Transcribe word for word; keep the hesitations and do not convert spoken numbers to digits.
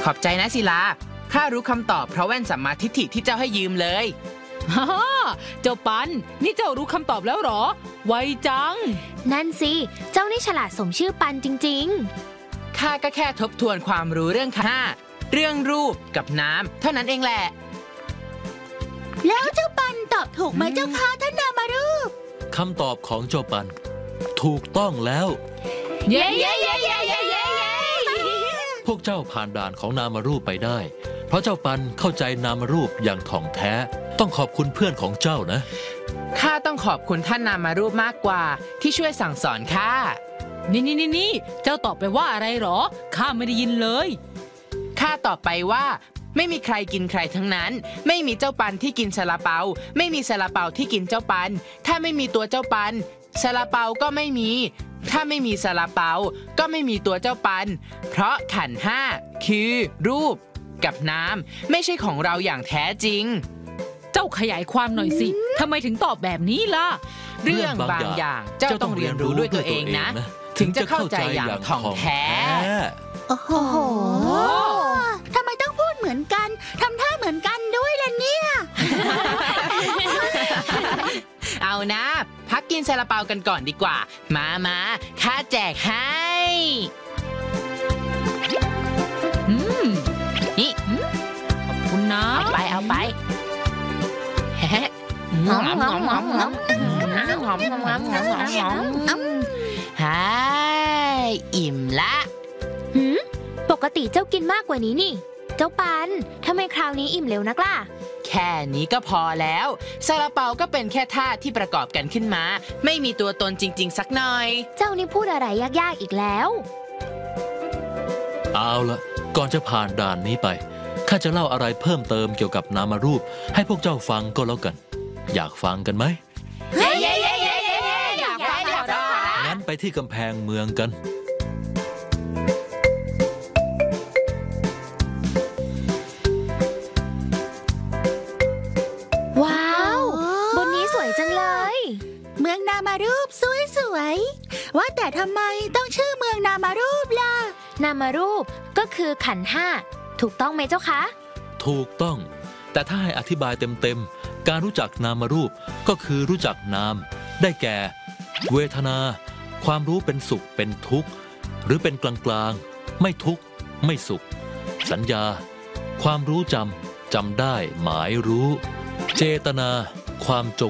อบใจนะศิลาข้ารู้คำตอบเพราะแว่นสัมมาทิฏฐิที่เจ้าให้ยืมเลยฮ่าเจ้าปันนี่เจ้ารู้คำตอบแล้วหรอไวจังนั่นสิเจ้านี่ฉลาดสมชื่อปันจริงๆข้าก็แค่ทบทวนความรู้เรื่องค่าเรื่องรูปกับน้ำเท่านั้นเองแหละแล้วเจ้าปันตอบถูกไหมเจ้าคะท่านนามารูปคำตอบของเจ้าปันถูกต้องแล้วเย้เย้เย้เย้เย้เย้พวกเจ้าผ่านด่านของนามารูปไปได้เพราะเจ้าปันเข้าใจนามารูปอย่างถ่องแท้ต้องขอบคุณเพื่อนของเจ้านะข้าต้องขอบคุณท่านนามารูปมากกว่าที่ช่วยสั่งสอนข้านี่นี่นี่นี่เจ้าตอบไปว่าอะไรหรอข้าไม่ได้ยินเลยข้าตอบไปว่าไม่มีใครกินใครทั้งนั้นไม่มีเจ้าปันที่กินซาลาเปาไม่มีซาลาเปาที่กินเจ้าปันถ้าไม่มีตัวเจ้าปันซาลาเปาก็ไม่มีถ้าไม่มีซาลาเปาก็ไม่มีตัวเจ้าปันเพราะขันธ์ห้าคือรูปกับน้ำไม่ใช่ของเราอย่างแท้จริงเจ้าขยายความหน่อยสิทำไมถึงตอบแบบนี้ล่ะเรื่องบางอย่างเจ้าต้องเรียนรู้ด้วยตัวเองนะถึงจะเข้าใจอย่างถ่องแท้โอ้โหทำไมต้องพูดเหมือนกันทำท่าเหมือนกันด้วยล่ะเนี่ยเอานะพักกินซาลาเปากันก่อนดีกว่ามามาข้าแจกให้อืมนี่ขอบคุณนะเอาไปเอาไปเฮ้หอมหอมหอมหอมหอมหอมหอมหอมหอมหอมหอมฮ่าอิ่มละหืมปกติเจ้ากินมากกว่านี้นี่เจ้าปันทำไมคราวนี้อิ่มเร็วนักล่ะแค่นี้ก็พอแล้วซาลาเปาก็เป็นแค่ธาตุที่ประกอบกันขึ้นมาไม่มีตัวตนจริงๆสักหน่อยเจ้านี่พูดอะไรยากๆอีกแล้วเอาละก่อนจะผ่านด่านนี้ไปข้าจะเล่าอะไรเพิ่มเติมเกี่ยวกับนามารูปให้พวกเจ้าฟังก็แล้วกันอยากฟังกันไหมเย้เย้เย้เย้เย้อยากฟังอยากฟังงั้นไปที่กำแพงเมืองกันว้าวบนนี้สวยจังเลยเมืองนามารูปสวยๆว่าแต่ทำไมต้องชื่อเมืองนามารูปล่ะนามารูปก็คือขันธ์ห้าถูกต้องไหมเจ้าคะถูกต้องแต่ถ้าให้อธิบายเต็มๆการรู้จักนามารูปก็คือรู้จักนามได้แก่เวทนาความรู้เป็นสุขเป็นทุกข์หรือเป็นกลางๆไม่ทุกข์ไม่สุขสัญญาความรู้จำจำได้หมายรู้เจตนาความจง